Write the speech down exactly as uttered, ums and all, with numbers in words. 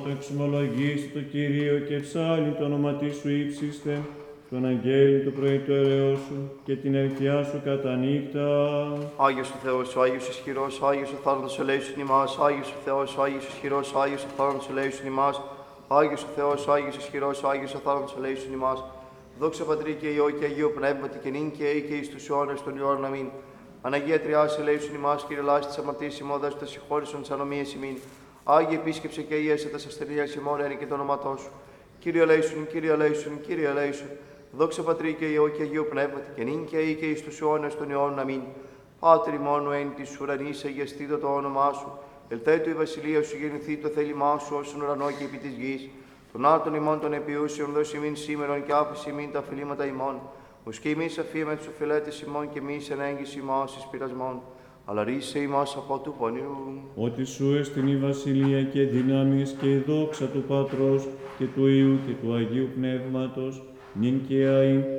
Εξομολογήστε το Κυρίο και ψάλλει το όνομα της σου ύψιστε, τον αγγέλιο του πρωί του ερεός σου και την ελθιά σου κατά νύχτα. Άγιος ο Θεός, ο Άγιος ισχυρός, ο Άγιος ο θάνατος ελέησον ημάς, Άγιος ο Θεός, ο Άγιος ισχυρός, ο Άγιος ο θάνατος ελέησον ημάς, Άγιος ο Θεός, ο Άγιος ισχυρός, ο Άγιος ο θάνατος ελέησον ημάς. Δόξα Πατρί και Υιό και Αγίου Πνεύματι και νυν και αεί και εις τους αιώνας των αιώνων. Αμήν. Αναγία Τριάς ελέησον ημάς, Κύριε ελάης της αμαρτίας ημών, δες τα συγχώρησον τις ανομίες ημίν. Άγιε επίσκεψε και ιέσε τα ασθενείας ημών, ένι και το όνοματό σου. Κύριε ελέησον, Κύριε ελέησον, Κύριε ελέησον. Δόξα Πατρί και Υιό και Αγίου Πνεύματι και νυν και αεί και εις τους αιώνας των αιώνων. Αμήν. Πάτερ ημών εν της ουρανής, αγιαστήτω το όνομά σου. Ελθέτω η βασιλεία σου, γεννηθεί το θέλημά σου, όσον ουρανό και επί της γης. Τον άρτον ημών των επιούσεων δώσει ημίν σήμερον και άφηση ημίν τα αφιλήματα ημών. Ους και εμείς αφήμε τους οφειλέτες ημών και εμείς εν έγκυση ημάς εις πειρασμών. Αλλά ρίσε ημάς από του πονηρού. Ότι σου εστιν η βασιλεία και δυνάμεις και η δόξα του Πατρός και του Υιού και του Αγίου Πνεύματος, νυν και αεί